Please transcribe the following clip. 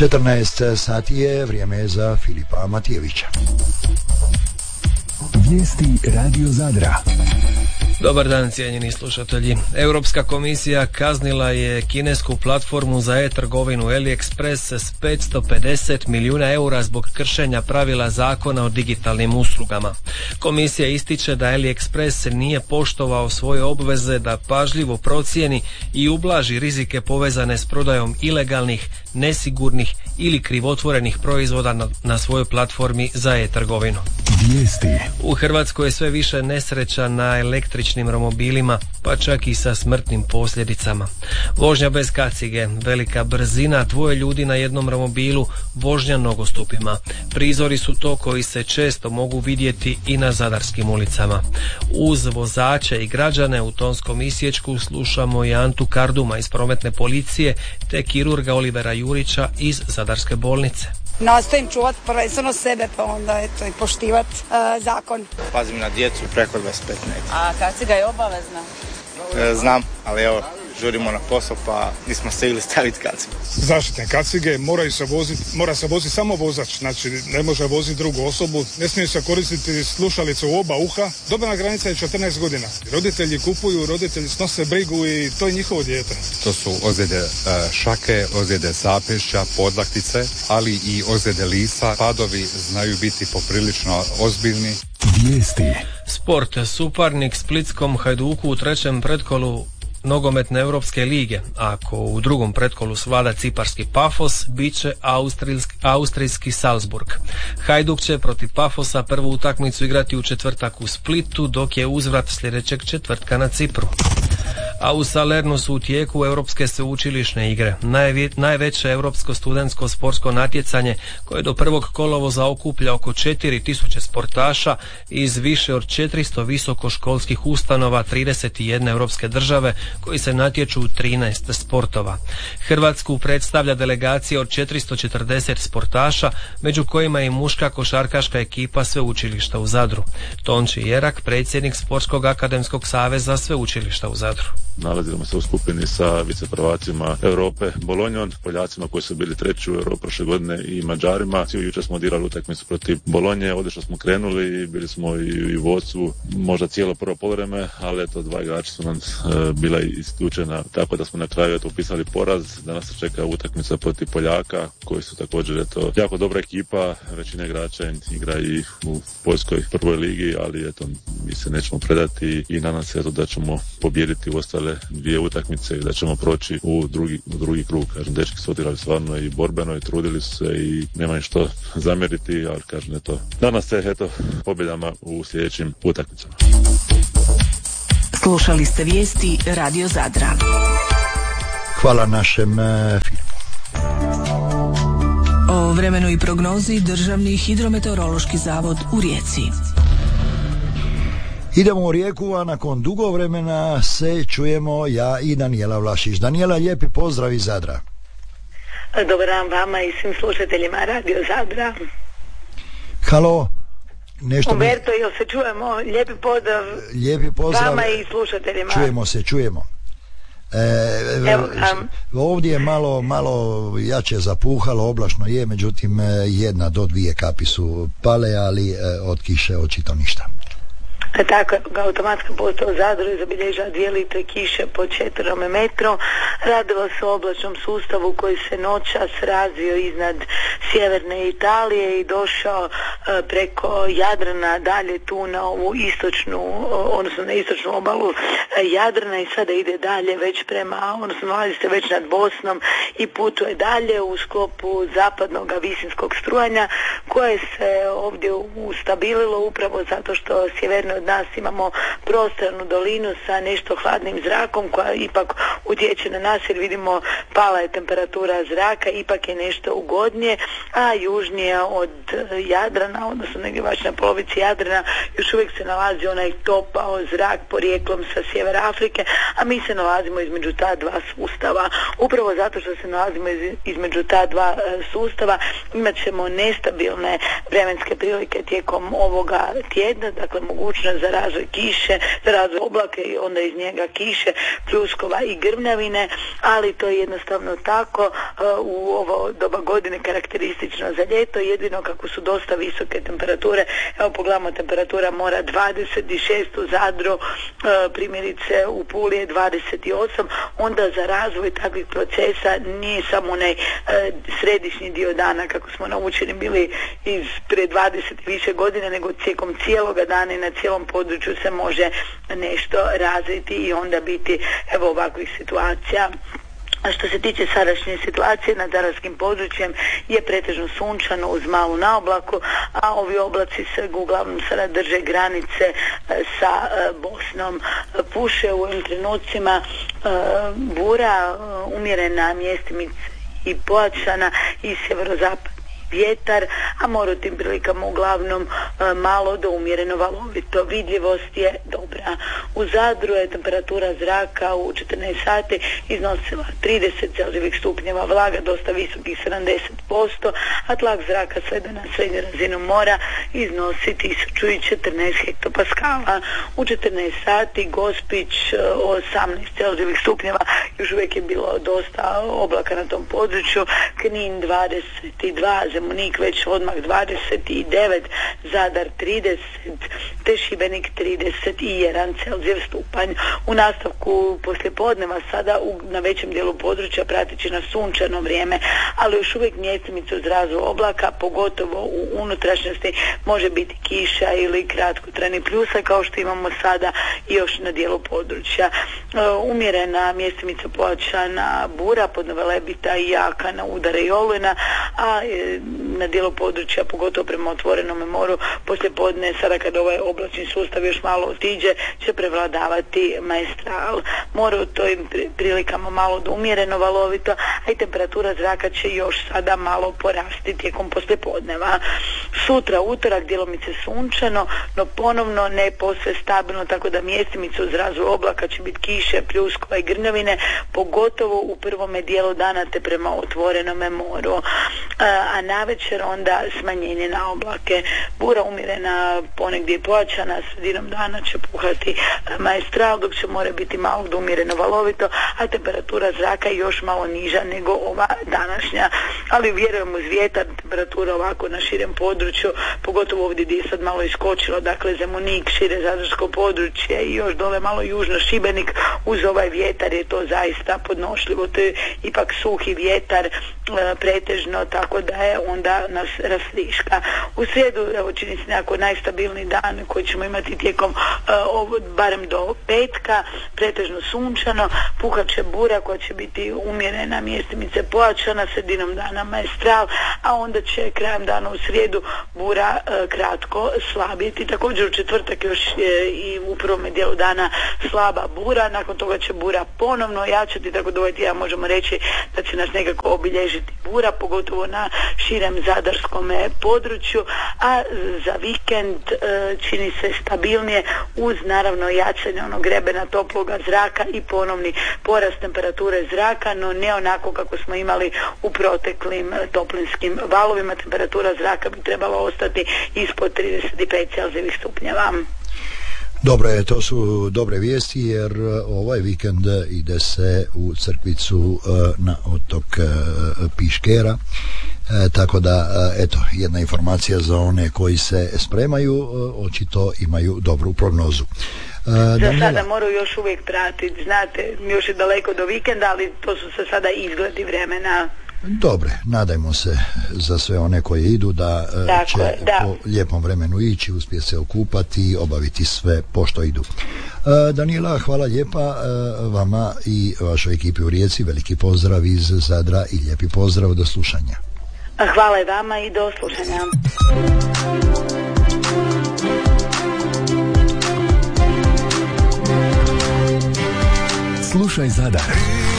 14 sati je, vrijeme je za Filipa Matijevića. Vijesti Radio Zadra. Dobar dan, cijenjeni slušatelji. Europska komisija kaznila je kinesku platformu za e-trgovinu AliExpress s 550 milijuna eura zbog kršenja pravila zakona o digitalnim uslugama. Komisija ističe da AliExpress nije poštovao svoje obveze da pažljivo procijeni i ublaži rizike povezane s prodajom ilegalnih, nesigurnih ili krivotvorenih proizvoda na svojoj platformi za e-trgovinu. Vijesti. U Hrvatskoj je sve više nesreća na električnim romobilima, pa čak i sa smrtnim posljedicama. Vožnja bez kacige, velika brzina, 2 ljudi na jednom romobilu, vožnja nogostupima. Prizori su to koji se često mogu vidjeti i na zadarskim ulicama. Uz vozače i građane u tonskom isječku slušamo i Antu Karduma iz prometne policije te kirurga Olivera Jurića iz Zadarske bolnice. Nastojim čuvati prvenstveno sebe, pa onda eto i poštivati zakon. Pazim na djecu preko 25 metara. A kaciga je obavezna? Znam, ali evo, žurimo na posao pa nismo stigli staviti kacigu. Zaštitne kacige mora se voziti samo vozač, znači ne može voziti drugu osobu, ne smije se koristiti slušalice u oba uha. Dobna granica je 14 godina. Roditelji kupuju, roditelji snose brigu i to je njihovo dijete. To su ozljede šake, ozljede zapešća, podlaktice, ali i ozljede lisa. Padovi znaju biti poprilično ozbiljni. Vijesti. Sport. Suparnik Splitskom Hajduku u 3. pretkolu nogometne Europske lige. Ako u 2. pretkolu svlada ciparski Pafos, bit će austrijski Salzburg. Hajduk će protiv Pafosa prvu utakmicu igrati u četvrtak u Splitu, dok je uzvrat sljedećeg četvrtka na Cipru. A u Salernu su u tijeku europske sveučilišne igre. Najveće europsko studentsko sportsko natjecanje koje do 1. kolovoza okuplja oko 4000 sportaša iz više od 400 visokoškolskih ustanova 31 europske države koji se natječu u 13 sportova. Hrvatsku predstavlja delegacija od 440 sportaša, među kojima i muška košarkaška ekipa sveučilišta u Zadru. Tonči Jerak, predsjednik Sportskog akademskog saveza sveučilišta u Zadru. Nalazimo se u skupini sa viceprvacima Europe Bolonjom, Poljacima koji su bili 3. u Europi prošle godine i Mađarima. Jučer smo odigrali utakmicu protiv Bolonje, odlično smo krenuli i bili smo i u vodstvu možda cijelo prvo poluvreme, ali eto 2 igrača su nam bila isključena, tako da smo na kraju upisali poraz. Danas se čeka utakmica protiv Poljaka koji su također jako dobra ekipa, većina igrača igra i u Poljskoj prvoj ligi, ali mi se nećemo predati i nadam se da ćemo pobijediti u ostale 2 utakmice i da ćemo proći u drugi krug. Kažem, dečki su odigrali stvarno i borbeno i trudili su se i nema im što zamjeriti, ali kažem, nadam se pobjedama u sljedećim utakmicama. Slušali ste vijesti Radio Zadra. Hvala našem O vremenu i prognozi Državni hidrometeorološki zavod u Rijeci. Idemo u Rijeku, a nakon dugo vremena se čujemo ja i Danijela Vlašić. Danijela, lijepi pozdrav iz Zadra. Dobar dan vama i svim slušateljima Radio Zadra. Halo. Umberto, jel se čujemo? Lijepi pozdrav vama i slušateljima. Čujemo. Ovdje je malo jače zapuhalo, oblačno je, međutim 1 do 2 kapi su pale, ali od kiše očito ništa. Tako, automatska postaja u Zadru je zabilježila 2 litre kiše po 4 metru. Radilo se o oblačnom sustavu koji se noćas razvio iznad sjeverne Italije i došao preko Jadrana dalje tu na ovu na istočnu obalu Jadrana i sada ide dalje već nalazi se već nad Bosnom i putuje dalje u sklopu zapadnog visinskog strujanja koje se ovdje ustabililo upravo zato što sjeverno od nas imamo prostornu dolinu sa nešto hladnim zrakom koja ipak utječe na nas jer vidimo pala je temperatura zraka, ipak je nešto ugodnije, a južnije od Jadrana, odnosno negdje baš na polovici Jadrana, još uvijek se nalazi onaj topao zrak porijeklom sa sjevera Afrike, a mi se nalazimo između ta 2 sustava. Upravo zato što se nalazimo između ta 2 sustava imat ćemo nestabilne vremenske prilike tijekom ovoga tjedna, dakle mogućnost za razvoj kiše, za razvoj oblake i onda iz njega kiše, pljuskova i grmljavine, ali to je jednostavno tako. u ovo doba godine karakteristično za ljeto, jedino kako su dosta visoke temperature. Evo pogledamo, temperatura mora 26 u Zadru, primjerice u Puli je 28, onda za razvoj takvih procesa nije samo onaj središnji dio dana kako smo naučeni bili iz pre 20 više godine, nego tijekom cijeloga dana i na cijelom području se može nešto razviti i onda biti evo ovakvih situacija. A što se tiče sadašnje situacije na zadarskim područjem je pretežno sunčano uz malu naoblaku, a ovi oblaci se uglavnom sada drže granice sa Bosnom. Puše u ovim trenucima bura, umjerena mjestimica i pojačana i sjeverozapadni vjetar, a more u tim prilikama uglavnom malo do umjereno valovito. Vidljivost je dobra. U Zadru je temperatura zraka u 14 sati iznosila 30 celzijevih stupnjeva, vlaga dosta visokih 70%, a tlak zraka svede na srednju razinu mora iznosi 1014 hektopaskala. U 14 sati Gospić 18 celzijevih stupnjeva, još uvijek je bilo dosta oblaka na tom području, Knin 22, Zemunik već odmah 29, Zadar 30, te Šibenik 31 celzijev stupanj. U nastavku poslijepodneva sada na većem dijelu područja prateći na sunčano vrijeme, ali još uvijek mjestimice uz razvoj oblaka, pogotovo u unutrašnjosti može biti kiša ili kratkotrajni pljusak kao što imamo sada i još na dijelu područja. Umjerena mjestimica pojačana bura pod Velebita i jaka na udare i olujna, a na dijelu područja, pogotovo prema otvorenom moru, poslijepodne, sada kad ovaj oblačni sustav još malo otiđe, će prevladavati maestral. More u tojim prilikama malo do umjereno valovito, a i temperatura zraka će još sada malo porasti tijekom poslijepodneva. Sutra, utorak, djelomice sunčano, no ponovno ne posve stabilno, tako da mjestimice uz razvoj oblaka će biti kiše, pljuskova i grmljavine, pogotovo u prvome dijelu dana te prema otvorenome moru. A navečer onda smanjenje na oblake. Bura umjerena, ponegdje pojačana, sredinom dana će puhati maestral, dok će more biti malo do umjereno valovito, a temperatura zraka još malo niža nego ova današnja. Ali vjerujemo uz vjetar, temperatura ovako na širem području, pogotovo ovdje gdje je sad malo iskočilo, dakle Zemunik, šire zadarsko područje i još dole malo južno Šibenik, uz ovaj vjetar je to zaista podnošljivo. To je ipak suhi vjetar pretežno, tako da je onda nas rasliška. U srijedu, evo, čini se nekako najstabilniji dan koji ćemo imati tijekom barem do petka, pretežno sunčano, puhat će bura koja će biti umjerena, mjestimice pojačana, sredinom dana maestral, a onda će krajem dana u srijedu bura kratko slabiti. Također u četvrtak još i u prvome dijelu dana slaba bura, nakon toga će bura ponovno jačati, tako da ovaj tjedan možemo reći da će nas nekako obilježiti bura, pogotovo na širem zadarskom području, a za vikend čini se stabilnije uz naravno jačanje onog grebena toploga zraka i ponovni porast temperature zraka, no ne onako kako smo imali u proteklim toplinskim valovima. Temperatura zraka bi trebala ostati ispod 35 celzijevih stupnjeva. Dobro je, to su dobre vijesti jer ovaj vikend ide se u Crkvicu na otok Piškera, tako da eto, jedna informacija za one koji se spremaju, očito imaju dobru prognozu. Za sada moraju još uvijek pratiti, znate, još je daleko do vikenda, ali to su se sada izgledi vremena. Dobre, nadajmo se za sve one koji idu da će po lijepom vremenu ići, uspjeti se okupati i obaviti sve pošto idu. Daniela, hvala lijepa vama i vašoj ekipi u Rijeci, veliki pozdrav iz Zadra i lijepi pozdrav, do slušanja. Hvala i vama i do slušanja. Slušaj Zadar.